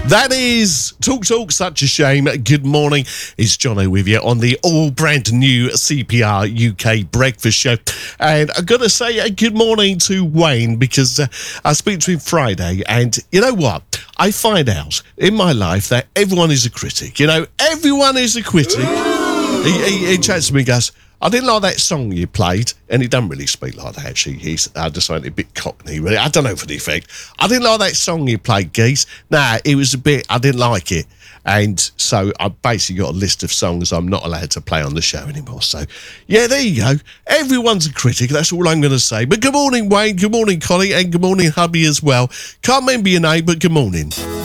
That is Talk, such a shame. Good morning, it's Jono with you on the all brand new CPR UK breakfast show. And I've got to say good morning to Wayne because I speak to him Friday, and you know what? I find out in my life that everyone is a critic. You know, everyone is a critic. He chats to me and goes, I didn't like that song you played, and he doesn't really speak like that, actually. I just find it a bit cockney, really. I don't know for the effect. I didn't like that song you played, Geese. Nah, it was a bit, I didn't like it. And so I basically got a list of songs I'm not allowed to play on the show anymore. So, yeah, there you go. Everyone's a critic, that's all I'm going to say. But good morning, Wayne, good morning, Collie, and good morning, hubby, as well. Can't remember your name, but good morning.